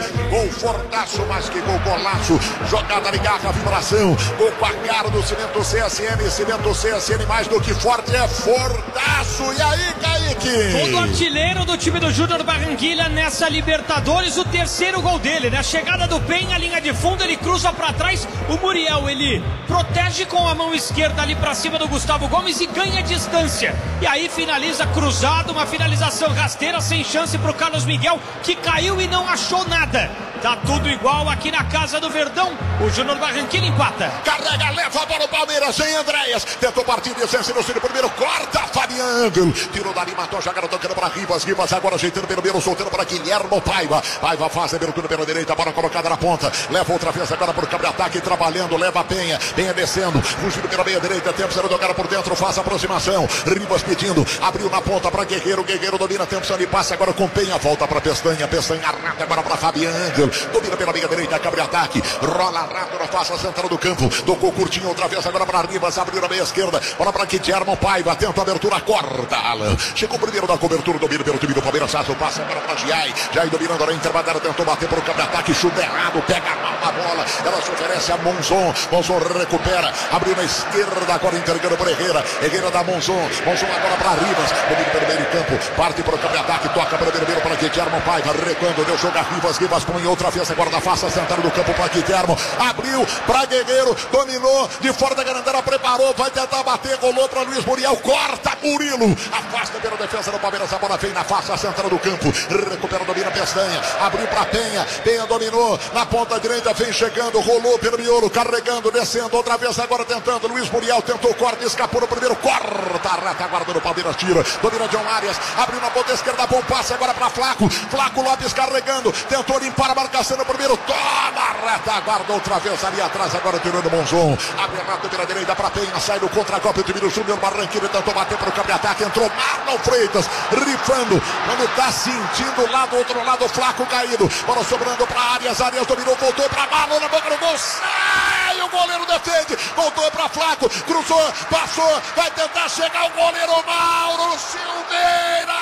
Gol fortaço, mais que gol, golaço. Jogada de garra, vibração. Gol com a cara do Cimento CSN. Cimento CSN mais do que forte, é fortaço. E aí, Kaique? Gol do artilheiro do time do Júnior Barranquilla nessa Libertadores. O terceiro gol dele, né? A chegada do Penha, linha de fundo, ele cruza pra trás. O Muriel, ele protege com a mão esquerda ali pra cima do Gustavo Gomes e ganha distância. E aí finaliza cruzado, uma finalização rasteira, sem chance pro Carlos Miguel, que caiu e não achou nada. Tá tudo igual aqui na casa do Verdão. O Júnior Barranquilla empata. Carrega, leva a bola o Palmeiras em Andréas. Tentou partir de essência no primeiro. Corta, Fabiano. Tirou dali, matou a jogada, tocando para Rivas. Rivas agora ajeitando pelo meio, soltando para Guilherme Paiva. Paiva faz a abertura pela direita, bola colocada na ponta. Leva outra vez agora para o campo de ataque, trabalhando. Leva a Penha. Penha descendo. Fugindo pela meia direita. Tempo sendo tocado por dentro. Faz a aproximação. Rivas pedindo. Abriu na ponta para Guerreiro. Guerreiro domina. Tempo sendo e passa agora com Penha. Volta para Pestanha. Pestanha arrata agora para Fabiano. Domina pela meia direita, cabre ataque, rola rápido na face central do campo, tocou curtinho outra vez agora para Rivas, abriu na meia esquerda, bola para Guilherme Paiva, tenta a abertura, corta, Alan, chegou primeiro da cobertura, domina pelo time do Palmeiras, passa agora para Giai dominando agora, intervalo, tentou bater para o cabre ataque, chuta errado, pega mal a bola, ela se oferece a Monzon recupera, abriu na esquerda, agora entregando para Herrera da Monzon agora para Rivas, domina pelo meio de campo, parte para o cabre ataque, toca para o primeiro para Guilherme Paiva, recuando, deu jogo a Rivas põe outra vez agora na face central do campo para Guilherme, abriu para Guerreiro, dominou de fora da grandela, preparou, vai tentar bater, rolou para Luiz Muriel, corta Murilo, afasta pela defesa do Palmeiras, a bola vem na face central do campo, recupera, domina Pestanha, abriu para Penha dominou na ponta direita, vem chegando, rolou pelo miolo, carregando, descendo, outra vez agora tentando, Luiz Muriel tentou, corta, escapou no primeiro, corta a retaguarda do Palmeiras, tira, domina John Arias, abriu na ponta esquerda, bom passe agora para Flaco Lopes carregando, tentou limpar a marcação no primeiro, toma, retaguarda outra vez ali atrás, agora tirando Monzon, abre rato pela direita para Penha, sai no contra-golpe do time do Júnior Barranquilla, tentou bater para o campo de ataque, entrou Marlon Freitas, rifando, quando tá sentindo lá do outro lado, o Flaco caído, bola sobrando para Arias dominou, voltou para Marlon, na boca do gol, sai, o goleiro defende, voltou para Flaco, cruzou, passou, vai tentar chegar o goleiro Mauro Silveira,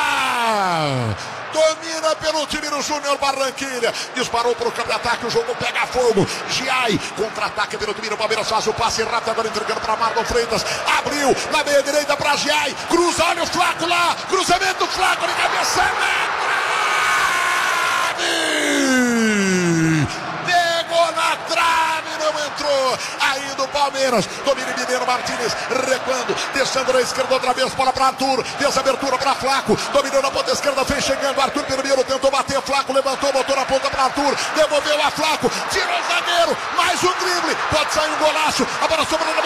domina pelo time do Júnior Barranquilla, disparou para o campo de ataque, o jogo pega fogo, Giai, contra-ataque pelo time do Palmeiras, faz o passe rápido, agora entregando para Marlon Freitas, abriu na meia direita para Giai, cruza, olha o Flaco lá, cruzamento, Flaco de cabeça, pegou na trave, não entrou, aí do Palmeiras, domina Mineiro Martínez, recuando, deixando na esquerda outra vez, bola para Arthur, fez abertura para Flaco, dominou na ponta esquerda, vem chegando, Arthur primeiro, tentou bater, Flaco levantou, botou na ponta para Arthur, devolveu a Flaco, tirou o zagueiro, mais um drible, pode sair um golaço, a bola sobrando